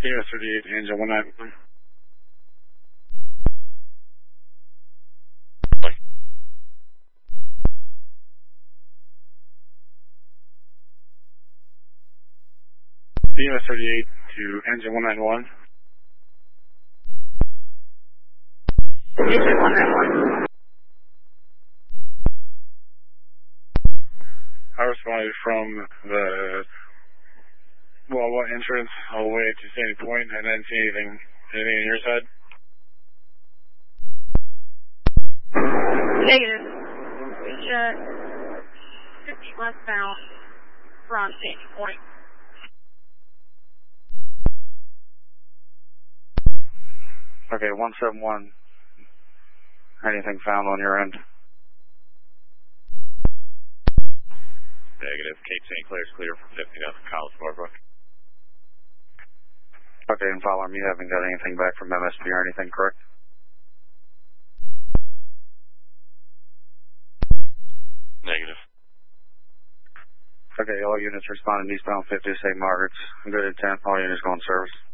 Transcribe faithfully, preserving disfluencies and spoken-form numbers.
Unit thirty-eight, engine one nine one. Unit thirty-eight to engine one nine one. Engine one nine one. I responded from the, well, what entrance all the way to Sandy Point. I didn't see anything, anything on your side. Negative. We shut fifty westbound from Sandy Point. Okay, one seven one. Anything found on your end? Negative. Cape Saint Clair's clear from fifty down to College Barbrook. Okay, and follow me. You haven't got anything back from M S P or anything, correct? Negative. Okay, all units responding eastbound fifty to Saint Margaret's. Good intent. All units going service.